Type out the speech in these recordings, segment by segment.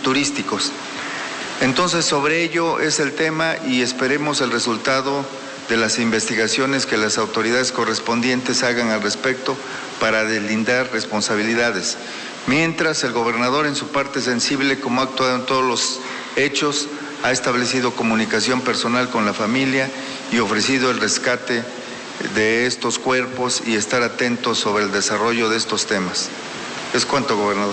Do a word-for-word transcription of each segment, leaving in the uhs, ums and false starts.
turísticos. Entonces, sobre ello es el tema y esperemos el resultado de las investigaciones que las autoridades correspondientes hagan al respecto para deslindar responsabilidades. Mientras, el gobernador, en su parte sensible, como ha actuado en todos los hechos, ha establecido comunicación personal con la familia y ofrecido el rescate de estos cuerpos y estar atentos sobre el desarrollo de estos temas. Es cuanto, gobernador.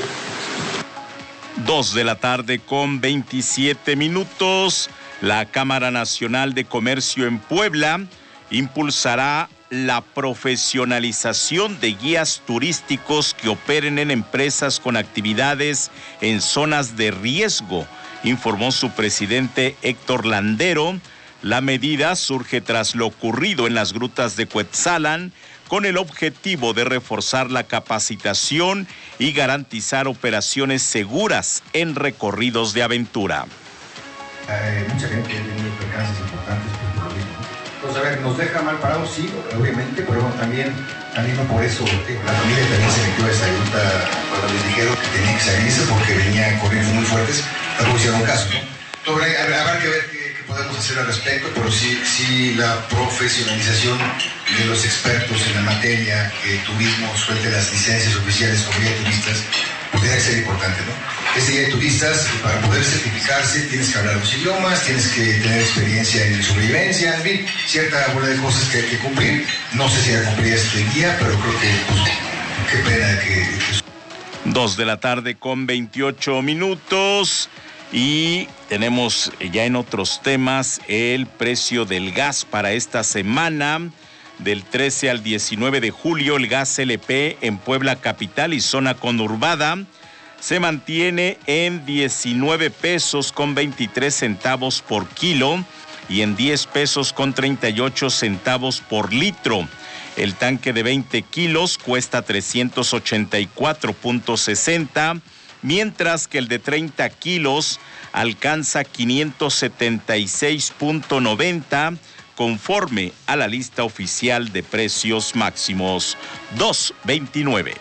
Dos de la tarde con veintisiete minutos. La Cámara Nacional de Comercio en Puebla impulsará la profesionalización de guías turísticos que operen en empresas con actividades en zonas de riesgo, informó su presidente Héctor Landero. La medida surge tras lo ocurrido en las grutas de Cuetzalan, con el objetivo de reforzar la capacitación y garantizar operaciones seguras en recorridos de aventura. Eh, mucha gente ha tenido percances importantes por lo mismo. Entonces, a ver, nos deja mal parados, sí, obviamente, pero también, también no por eso. Eh, la familia también se metió a esa gruta cuando les dijeron que tenía que salirse porque venían corrientes muy fuertes, tampoco hicieron caso, ¿no? Entonces, habrá que ver qué, qué podemos hacer al respecto, pero sí, sí la profesionalización de los expertos en la materia, que turismo suelte las licencias oficiales como guía de turistas, pues tiene que ser importante, ¿no? Este guía de turistas, para poder certificarse, tienes que hablar los idiomas, tienes que tener experiencia en sobrevivencia, en fin, cierta bola de cosas que hay que cumplir. No sé si ya cumplía este guía, pero creo que, pues, qué pena que... que... Dos de la tarde con veintiocho minutos. Y tenemos ya en otros temas el precio del gas para esta semana. Del trece al diecinueve de julio, el gas L P en Puebla capital y zona conurbada se mantiene en diecinueve pesos con veintitrés centavos por kilo y en diez pesos con treinta y ocho centavos por litro. El tanque de veinte kilos cuesta trescientos ochenta y cuatro punto sesenta, mientras que el de treinta kilos alcanza quinientos setenta y seis punto noventa, conforme a la lista oficial de precios máximos. dos veintinueve.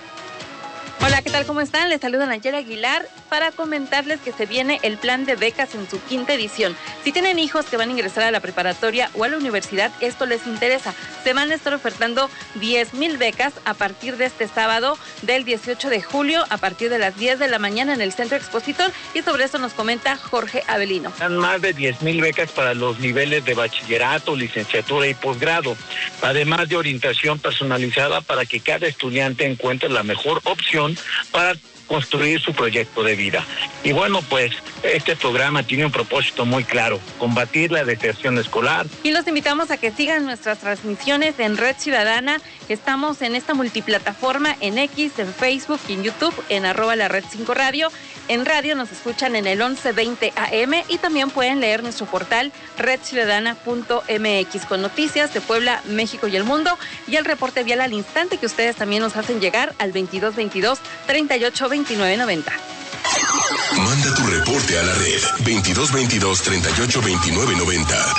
Hola, ¿qué tal? ¿Cómo están? Les saluda Nayeli Aguilar para comentarles que se viene el plan de becas en su quinta edición. Si tienen hijos que van a ingresar a la preparatoria o a la universidad, esto les interesa. Se van a estar ofertando diez mil becas a partir de este sábado del dieciocho de julio a partir de las diez de la mañana en el Centro Expositor, y sobre eso nos comenta Jorge Avelino. Hay más de diez mil becas para los niveles de bachillerato, licenciatura y posgrado, además de orientación personalizada para que cada estudiante encuentre la mejor opción para construir su proyecto de vida. Y bueno, pues este programa tiene un propósito muy claro: combatir la deserción escolar. Y los invitamos a que sigan nuestras transmisiones en Red Ciudadana. Estamos en esta multiplataforma, en X, en Facebook y en YouTube, en arroba la Red cinco Radio. En radio nos escuchan en el once veinte A M y también pueden leer nuestro portal red ciudadana punto m x con noticias de Puebla, México y el mundo, y el reporte vial al instante que ustedes también nos hacen llegar al veintidós veintidós treinta y ocho veintinueve noventa. Manda tu reporte a la red veintidós veintidós treinta y ocho veintinueve noventa.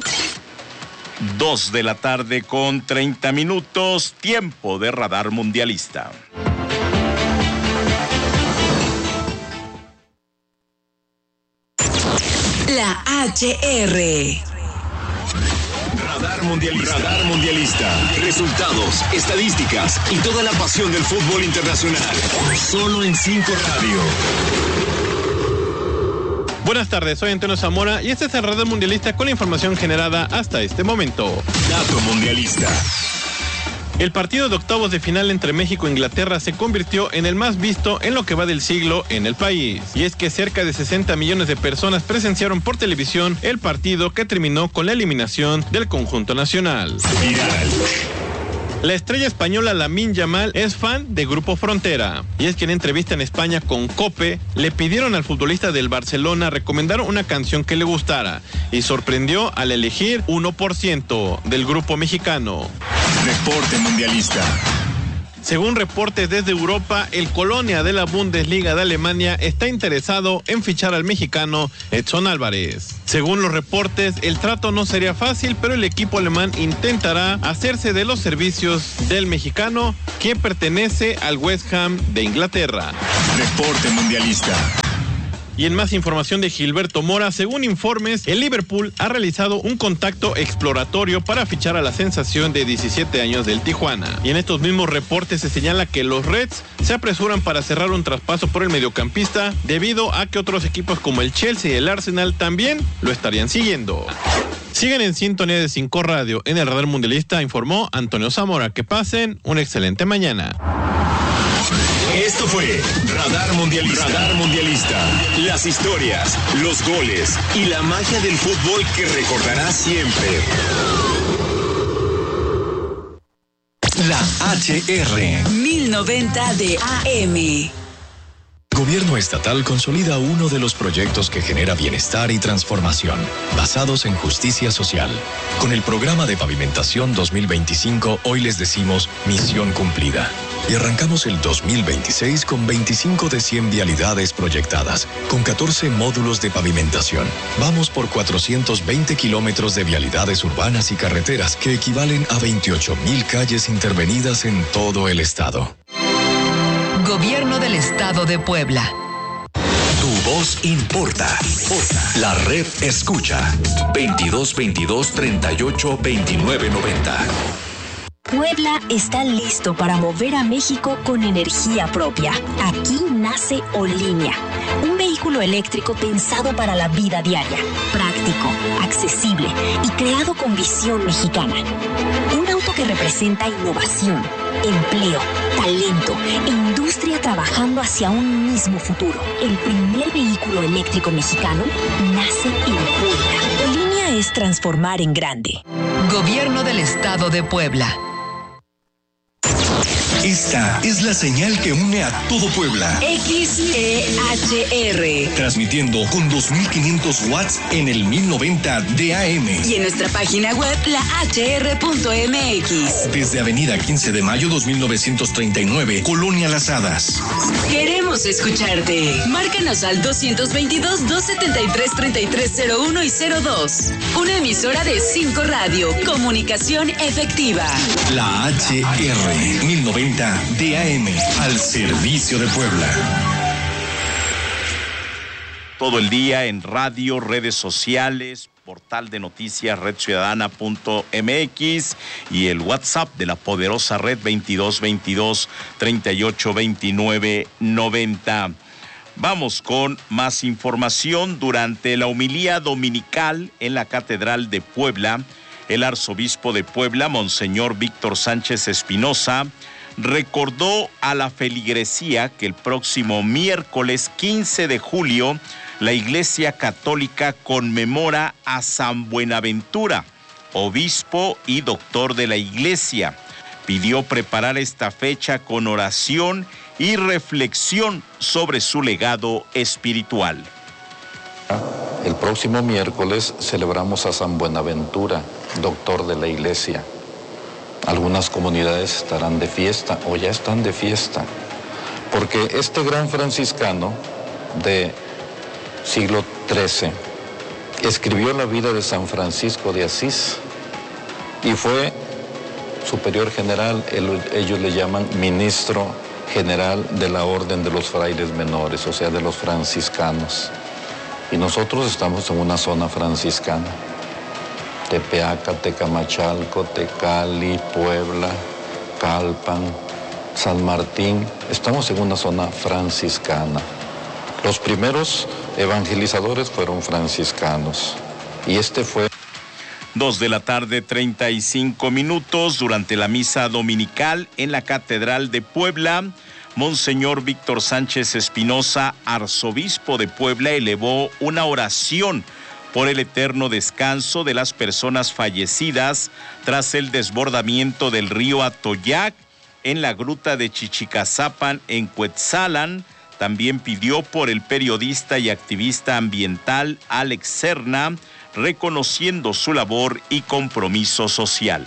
Dos de la tarde con treinta minutos, tiempo de Radar Mundialista. La H R. Radar Mundialista. Radar Mundialista. Resultados, estadísticas y toda la pasión del fútbol internacional. Solo en cinco Radio. Buenas tardes, soy Antonio Zamora y este es el Radar Mundialista con la información generada hasta este momento. Dato Mundialista. El partido de octavos de final entre México e Inglaterra se convirtió en el más visto en lo que va del siglo en el país. Y es que cerca de sesenta millones de personas presenciaron por televisión el partido que terminó con la eliminación del conjunto nacional. Viral. La estrella española Lamine Yamal es fan de Grupo Frontera. Y es que en entrevista en España con COPE, le pidieron al futbolista del Barcelona recomendar una canción que le gustara. Y sorprendió al elegir uno por ciento del grupo mexicano. Reporte Mundialista. Según reportes desde Europa, el Colonia de la Bundesliga de Alemania está interesado en fichar al mexicano Edson Álvarez. Según los reportes, el trato no sería fácil, pero el equipo alemán intentará hacerse de los servicios del mexicano, quien pertenece al West Ham de Inglaterra. Reporte Mundialista. Y en más información de Gilberto Mora, según informes, el Liverpool ha realizado un contacto exploratorio para fichar a la sensación de diecisiete años del Tijuana. Y en estos mismos reportes se señala que los Reds se apresuran para cerrar un traspaso por el mediocampista debido a que otros equipos como el Chelsea y el Arsenal también lo estarían siguiendo. Siguen en sintonía de Cinco Radio. En el Radar Mundialista informó Antonio Zamora. Que pasen una excelente mañana. Esto fue Radar Mundialista. Radar Mundialista. Las historias, los goles y la magia del fútbol que recordarás siempre. La H R. mil noventa de A M. Gobierno estatal consolida uno de los proyectos que genera bienestar y transformación, basados en justicia social. Con el programa de pavimentación dos mil veinticinco, hoy les decimos misión cumplida. Y arrancamos el dos mil veintiséis con veinticinco de cien vialidades proyectadas, con catorce módulos de pavimentación. Vamos por cuatrocientos veinte kilómetros de vialidades urbanas y carreteras, que equivalen a veintiocho mil calles intervenidas en todo el estado. Gobierno del Estado de Puebla. Tu voz importa. La red escucha. veintidós veintidós treinta y ocho veintinueve noventa. Puebla está listo para mover a México con energía propia. Aquí nace Olinea, un vehículo eléctrico pensado para la vida diaria, práctico, accesible y creado con visión mexicana. Un auto que representa innovación, empleo, talento e industria trabajando hacia un mismo futuro. El primer vehículo eléctrico mexicano nace en Puebla. Olinea es transformar en grande. Gobierno del Estado de Puebla. Esta es la señal que une a todo Puebla. X E H R. Transmitiendo con dos mil quinientos watts en el mil noventa de A M. Y en nuestra página web, la h r punto m x. Desde Avenida quince de mayo dos mil novecientos treinta y nueve, Colonia Las Hadas. Queremos escucharte. Márcanos al doscientos veintidós, doscientos setenta y tres, treinta y tres cero uno y cero dos. Una emisora de Cinco Radio. Comunicación efectiva. La H R mil noventa de A M, al servicio de Puebla. Todo el día en radio, redes sociales, portal de noticias red ciudadana punto m x y el WhatsApp de la poderosa red veintidós veintidós treinta y ocho veintinueve noventa. Vamos con más información. Durante la homilía dominical en la Catedral de Puebla, el arzobispo de Puebla, Monseñor Víctor Sánchez Espinosa, recordó a la feligresía que el próximo miércoles quince de julio la Iglesia Católica conmemora a San Buenaventura, obispo y doctor de la Iglesia. Pidió preparar esta fecha con oración y reflexión sobre su legado espiritual. El próximo miércoles celebramos a San Buenaventura, doctor de la Iglesia. Algunas comunidades estarán de fiesta o ya están de fiesta, porque este gran franciscano de siglo trece escribió la vida de San Francisco de Asís y fue superior general, ellos le llaman ministro general de la Orden de los Frailes Menores, o sea, de los franciscanos. Y nosotros estamos en una zona franciscana. Tepeaca, Tecamachalco, Tecali, Puebla, Calpan, San Martín. Estamos en una zona franciscana. Los primeros evangelizadores fueron franciscanos. Y este fue... Dos de la tarde, treinta y cinco minutos, durante la misa dominical en la Catedral de Puebla, Monseñor Víctor Sánchez Espinosa, arzobispo de Puebla, elevó una oración por el eterno descanso de las personas fallecidas tras el desbordamiento del río Atoyac en la gruta de Chichicazapan en Cuetzalan. También pidió por el periodista y activista ambiental Alex Serna, reconociendo su labor y compromiso social.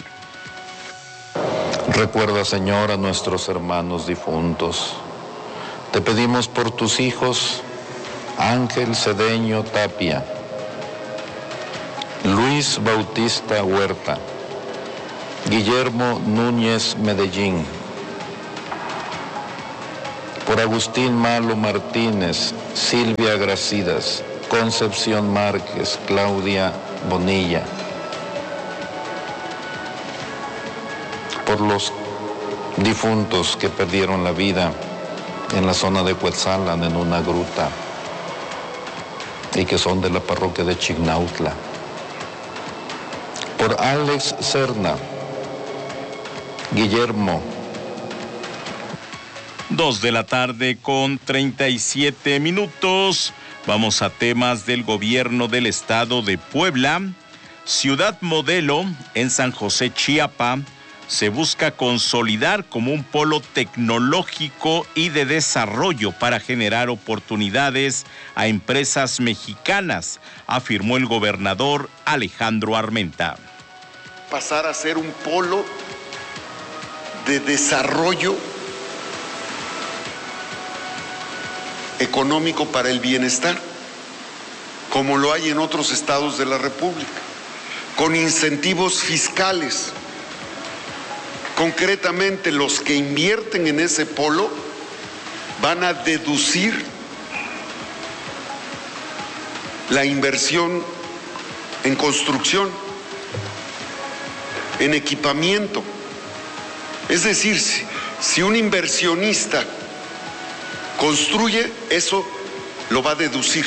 Recuerda, Señor, a nuestros hermanos difuntos. Te pedimos por tus hijos Ángel Cedeño Tapia, Luis Bautista Huerta, Guillermo Núñez Medellín, por Agustín Malo Martínez, Silvia Gracidas, Concepción Márquez, Claudia Bonilla. Por los difuntos que perdieron la vida en la zona de Cuetzalan, en una gruta, y que son de la parroquia de Chignautla. Por Alex Serna, Guillermo. Dos de la tarde con treinta y siete minutos. Vamos a temas del gobierno del estado de Puebla. Ciudad modelo en San José, Chiapa, se busca consolidar como un polo tecnológico y de desarrollo para generar oportunidades a empresas mexicanas, afirmó el gobernador Alejandro Armenta. Pasar a ser un polo de desarrollo económico para el bienestar, como lo hay en otros estados de la República, con incentivos fiscales. Concretamente, los que invierten en ese polo van a deducir la inversión en construcción, en equipamiento. Es decir, si, si un inversionista construye, eso lo va a deducir.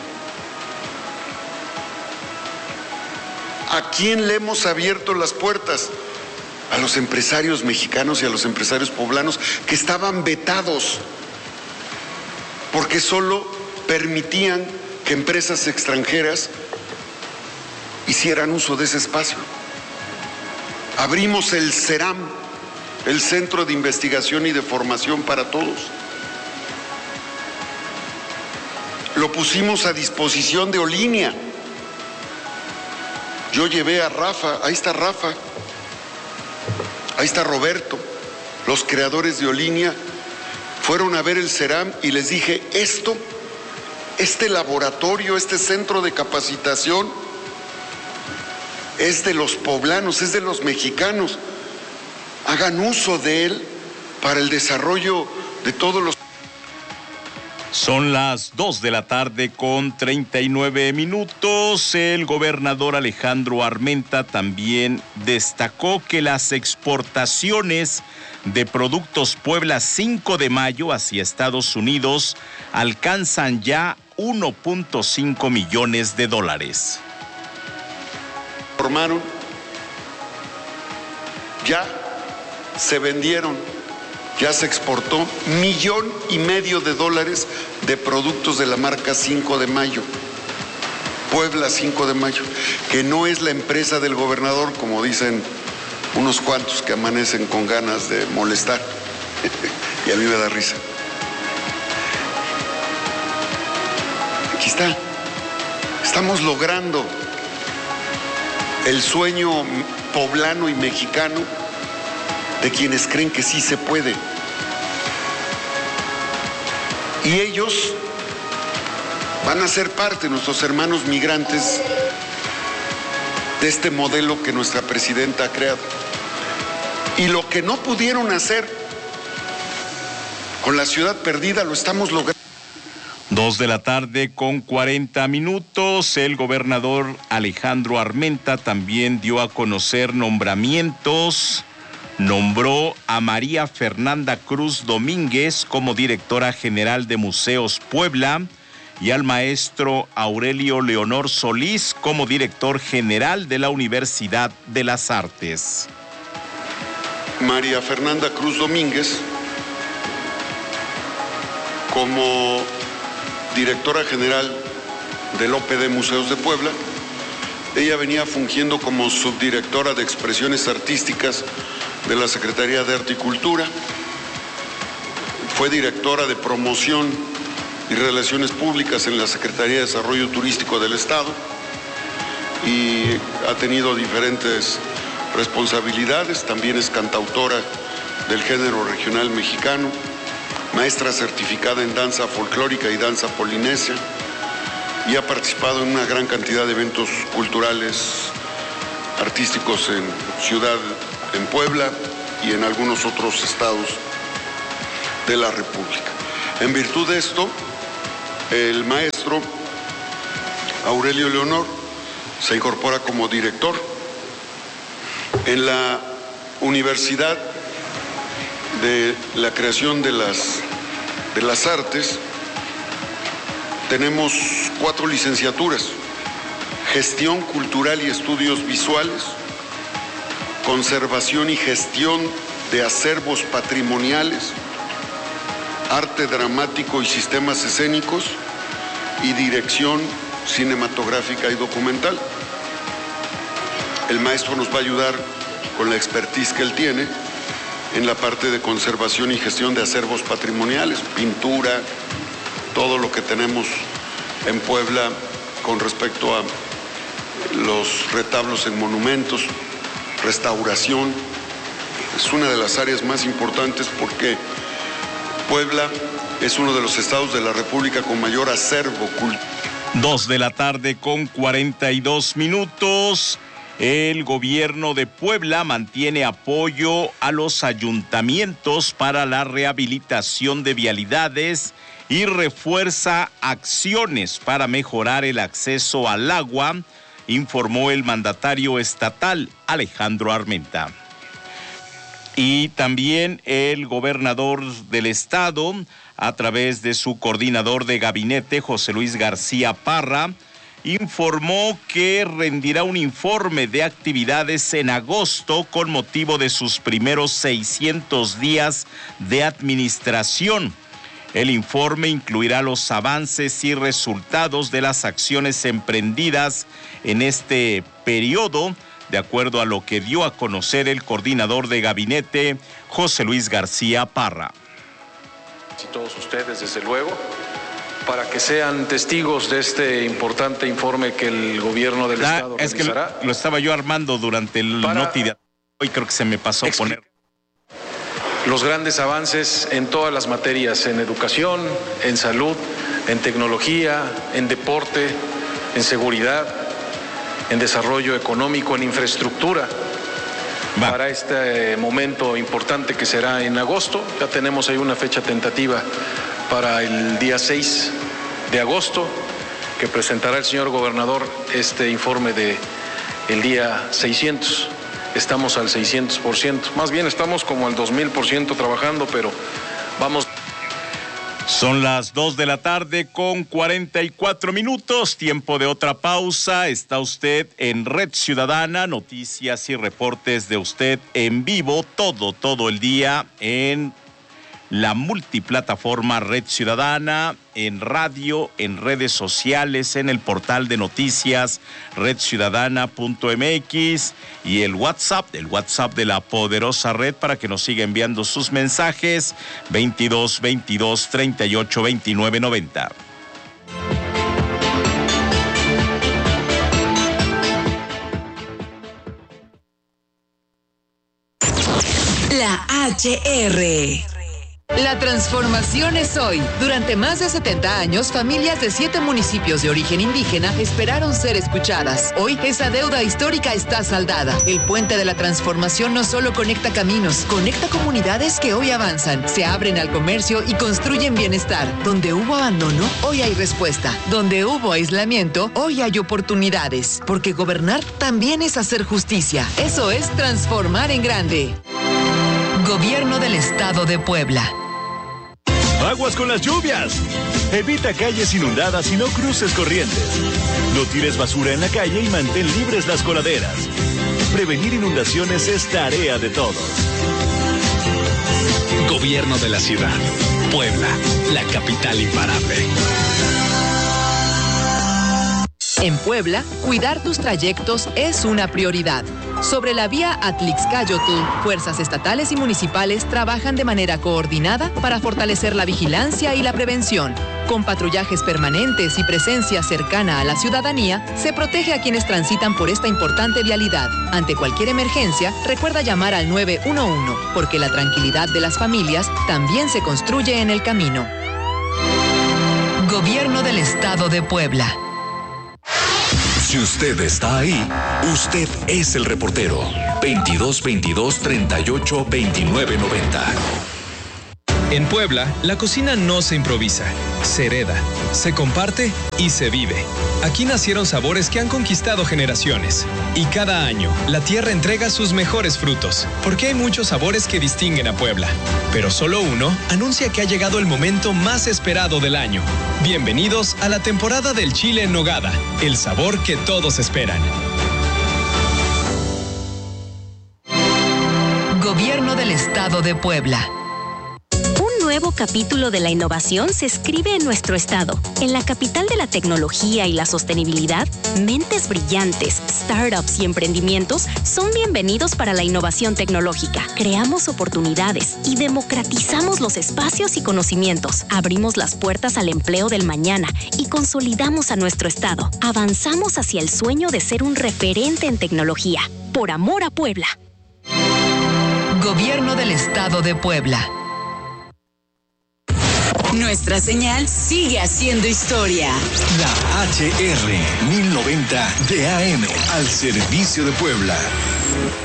¿A quién le hemos abierto las puertas? A los empresarios mexicanos y a los empresarios poblanos que estaban vetados porque solo permitían que empresas extranjeras hicieran uso de ese espacio. Abrimos el CERAM, el Centro de Investigación y de Formación para Todos. Lo pusimos a disposición de Olinia. Yo llevé a Rafa, ahí está Rafa, ahí está Roberto, los creadores de Olinia, fueron a ver el CERAM y les dije, esto, este laboratorio, este centro de capacitación, es de los poblanos, es de los mexicanos. Hagan uso de él para el desarrollo de todos los... Son las dos de la tarde con treinta y nueve minutos. El gobernador Alejandro Armenta también destacó que las exportaciones de productos Puebla cinco de mayo hacia Estados Unidos alcanzan ya uno punto cinco millones de dólares. Formaron, ya se vendieron, ya se exportó millón y medio de dólares de productos de la marca cinco de mayo, Puebla cinco de mayo, que no es la empresa del gobernador, como dicen unos cuantos que amanecen con ganas de molestar, y a mí me da risa. Aquí está, estamos logrando el sueño poblano y mexicano de quienes creen que sí se puede. Y ellos van a ser parte, nuestros hermanos migrantes, de este modelo que nuestra presidenta ha creado. Y lo que no pudieron hacer con la ciudad perdida lo estamos logrando. Dos de la tarde con cuarenta minutos. El gobernador Alejandro Armenta también dio a conocer nombramientos. Nombró a María Fernanda Cruz Domínguez como directora general de Museos Puebla y al maestro Aurelio Leonor Solís como director general de la Universidad de las Artes. María Fernanda Cruz Domínguez como directora general del O P D Museos de Puebla. Ella venía fungiendo como subdirectora de expresiones artísticas de la Secretaría de Arte y Cultura. Fue directora de promoción y relaciones públicas en la Secretaría de Desarrollo Turístico del Estado y ha tenido diferentes responsabilidades. También es cantautora del género regional mexicano, maestra certificada en danza folclórica y danza polinesia, y ha participado en una gran cantidad de eventos culturales, artísticos en Ciudad, en Puebla y en algunos otros estados de la República. En virtud de esto, El maestro Aurelio Leonor se incorpora como director. En la Universidad de la Creación de las, de las Artes tenemos cuatro licenciaturas: Gestión Cultural y Estudios Visuales, Conservación y Gestión de Acervos Patrimoniales, Arte Dramático y Sistemas Escénicos y Dirección Cinematográfica y Documental. El maestro nos va a ayudar con la expertise que él tiene en la parte de conservación y gestión de acervos patrimoniales, pintura, todo lo que tenemos en Puebla con respecto a los retablos en monumentos, restauración. Es una de las áreas más importantes porque Puebla es uno de los estados de la República con mayor acervo cultural. Dos de la tarde con cuarenta y dos minutos. El gobierno de Puebla mantiene apoyo a los ayuntamientos para la rehabilitación de vialidades y refuerza acciones para mejorar el acceso al agua, informó el mandatario estatal Alejandro Armenta. Y también el gobernador del estado, a través de su coordinador de gabinete, José Luis García Parra, informó que rendirá un informe de actividades en agosto con motivo de sus primeros seiscientos días de administración. El informe incluirá los avances y resultados de las acciones emprendidas en este periodo, de acuerdo a lo que dio a conocer el coordinador de gabinete, José Luis García Parra. Y todos ustedes, desde luego, para que sean testigos de este importante informe que el gobierno del ah, Estado es realizará. Que lo, lo estaba yo armando durante el noti de hoy, creo que se me pasó poner. Los grandes avances en todas las materias, en educación, en salud, en tecnología, en deporte, en seguridad, en desarrollo económico, en infraestructura. Va. Para este momento importante que será en agosto, ya tenemos ahí una fecha tentativa para el día seis de agosto, que presentará el señor gobernador este informe de el día seiscientos. Estamos al seiscientos por ciento, más bien estamos como al dos mil por ciento trabajando, pero vamos. Son las dos de la tarde con cuarenta y cuatro minutos, tiempo de otra pausa. Está usted en Red Ciudadana, noticias y reportes de usted en vivo, todo, todo el día en la multiplataforma Red Ciudadana, en radio, en redes sociales, en el portal de noticias red ciudadana punto m x y el WhatsApp, el WhatsApp de la poderosa red para que nos siga enviando sus mensajes, veintidós veintidós treinta y ocho veintinueve noventa. La H R. La transformación es hoy. Durante más de setenta años, familias de siete municipios de origen indígena esperaron ser escuchadas. Hoy, esa deuda histórica está saldada. El puente de la transformación no solo conecta caminos, conecta comunidades que hoy avanzan, se abren al comercio y construyen bienestar. Donde hubo abandono, hoy hay respuesta. Donde hubo aislamiento, hoy hay oportunidades. Porque gobernar también es hacer justicia. Eso es transformar en grande. Gobierno del Estado de Puebla. Aguas con las lluvias. Evita calles inundadas y no cruces corrientes. No tires basura en la calle y mantén libres las coladeras. Prevenir inundaciones es tarea de todos. Gobierno de la ciudad. Puebla, la capital imparable. En Puebla, cuidar tus trayectos es una prioridad. Sobre la vía Atlixcáyotl, fuerzas estatales y municipales trabajan de manera coordinada para fortalecer la vigilancia y la prevención. Con patrullajes permanentes y presencia cercana a la ciudadanía, se protege a quienes transitan por esta importante vialidad. Ante cualquier emergencia, recuerda llamar al nueve uno uno, porque la tranquilidad de las familias también se construye en el camino. Gobierno del Estado de Puebla. Si usted está ahí, usted es el reportero. veintidós veintidós treinta y ocho veintinueve noventa. En Puebla, la cocina no se improvisa. se hereda, se comparte y se vive. Aquí nacieron sabores que han conquistado generaciones. Y cada año, la tierra entrega sus mejores frutos, porque hay muchos sabores que distinguen a Puebla. Pero solo uno anuncia que ha llegado el momento más esperado del año. Bienvenidos a la temporada del chile en nogada, el sabor que todos esperan. Gobierno del Estado de Puebla. Un nuevo capítulo de la innovación se escribe en nuestro estado. En la capital de la tecnología y la sostenibilidad, mentes brillantes, startups y emprendimientos son bienvenidos para la innovación tecnológica. Creamos oportunidades y democratizamos los espacios y conocimientos. Abrimos las puertas al empleo del mañana y consolidamos a nuestro estado. Avanzamos hacia el sueño de ser un referente en tecnología. Por amor a Puebla. Gobierno del Estado de Puebla. Nuestra señal sigue haciendo historia. La H R mil noventa de A M al servicio de Puebla.